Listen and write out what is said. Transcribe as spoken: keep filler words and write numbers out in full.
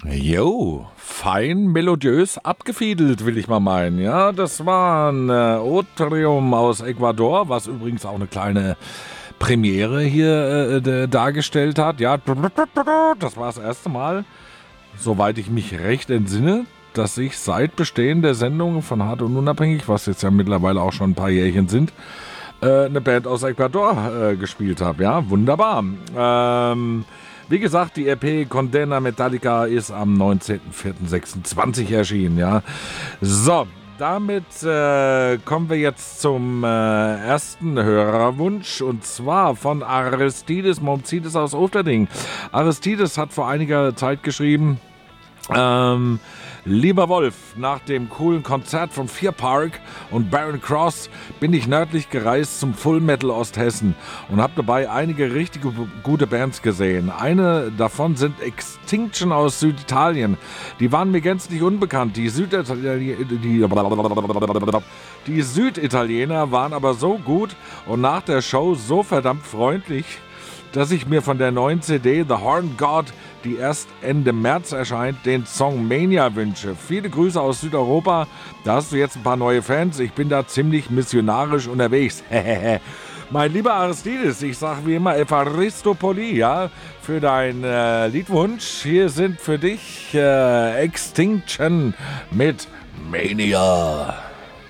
Jo, fein melodiös abgefiedelt, will ich mal meinen. Ja, das war ein äh, Otrium aus Ecuador, was übrigens auch eine kleine Premiere hier äh, dargestellt hat. Ja, das war das erste Mal, soweit ich mich recht entsinne, dass ich seit Bestehen der Sendung von Hart und Unabhängig, was jetzt ja mittlerweile auch schon ein paar Jährchen sind, äh, eine Band aus Ecuador äh, gespielt habe. Ja, wunderbar. Ähm... Wie gesagt, die E P Condena Metallica ist am neunzehnten vierten sechsundzwanzig erschienen, ja. So, damit äh, kommen wir jetzt zum äh, ersten Hörerwunsch, und zwar von Aristides Momzides aus Ofterding. Aristides hat vor einiger Zeit geschrieben, ähm, lieber Wolf, nach dem coolen Konzert von Fear Park und Barren Cross bin ich nördlich gereist zum Full Metal Osthessen und habe dabei einige richtig gute Bands gesehen. Eine davon sind Extinction aus Süditalien. Die waren mir gänzlich unbekannt. Die, Süditaliener, die, die Süditaliener waren aber so gut und nach der Show so verdammt freundlich, dass ich mir von der neuen C D The Horned God, die erst Ende März erscheint, den Song Mania wünsche. Viele Grüße aus Südeuropa. Da hast du jetzt ein paar neue Fans. Ich bin da ziemlich missionarisch unterwegs. Mein lieber Aristides, ich sag wie immer Evaristopoli, ja, für deinen äh, Liedwunsch. Hier sind für dich äh, Extinction mit Mania.